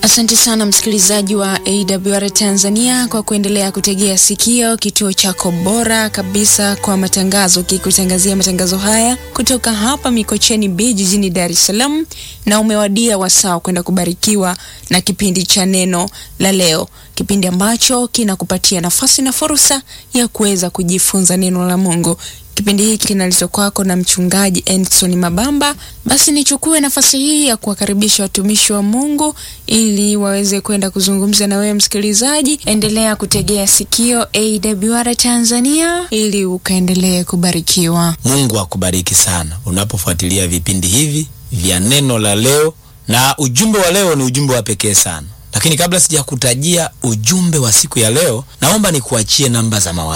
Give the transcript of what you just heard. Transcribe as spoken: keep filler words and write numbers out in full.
Asante sana msikilizaji wa A W R Tanzania kwa kuendelea kutegea sikio kituo chako bora kabisa kwa matangazo, kikutangazia matangazo haya kutoka hapa Mikocheni B jijini Dar es Salaam, na umewadia wasaa kwenda kubarikiwa na kipindi cha neno la leo, kipindi ambacho kinakupatia nafasi na fursa ya kuweza kujifunza neno la Mungu. Kipindi hiki kinaletwa kwako na mchungaji Edson Mabamba. Basi nichukue nafasi hii ya kuwakaribisha watumishi wa Mungu ili waweze kwenda kuzungumza na wewe msikilizaji. Endelea kutegea sikio A W R Tanzania ili ukaendelee kubarikiwa. Mungu akubariki sana unapofuatilia vipindi hivi vya neno la leo, na ujumbe wa leo ni ujumbe wa pekee sana. Lakini kabla sijakutajia ujumbe wa siku ya leo, naomba nikuachie namba za mawasiliano.